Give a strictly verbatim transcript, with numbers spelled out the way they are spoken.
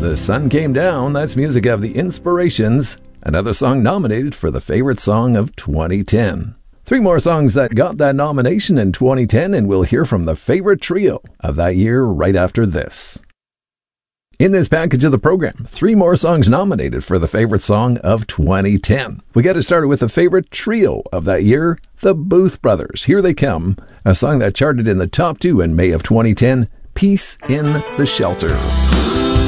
The Sun Came Down, that's music of The Inspirations, another song nominated for the favorite song of twenty ten. Three more songs that got that nomination in twenty ten, and we'll hear from the favorite trio of that year right after this. In this package of the program, three more songs nominated for the favorite song of twenty ten. We got to start with the favorite trio of that year, the Booth Brothers. Here They Come, a song that charted in the top two in May of twenty ten, Peace in the Shelter.